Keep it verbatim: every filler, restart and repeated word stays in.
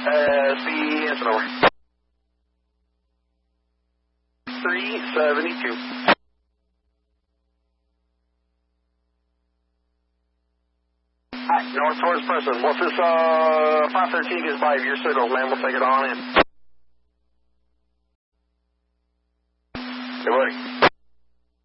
Uh, see, answer over. three seventy-two. Hi, North towards Preston. What's this, uh, five thirteen gets by your signals, man. We'll take it on in.